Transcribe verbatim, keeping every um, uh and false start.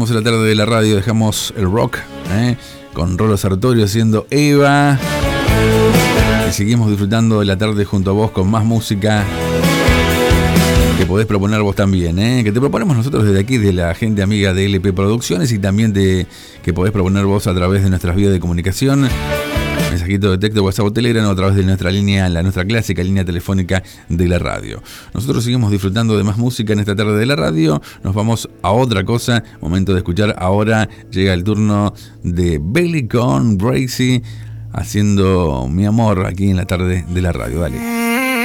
dejamos la tarde de la radio, dejamos el rock, ¿eh? Con Rolo Sartorio haciendo Eva. Y seguimos disfrutando de la tarde junto a vos con más música que podés proponer vos también, ¿eh? Que te proponemos nosotros desde aquí, de la gente amiga de L P Producciones, y también de que podés proponer vos a través de nuestras vías de comunicación. Mensajito de texto, WhatsApp o Telegram, o a través de nuestra línea, la nuestra clásica línea telefónica de la radio. Nosotros seguimos disfrutando de más música en esta tarde de la radio. Nos vamos a otra cosa. Momento de escuchar. Ahora llega el turno de Belly con Brazy haciendo Mi Amor aquí en la tarde de la radio. Dale.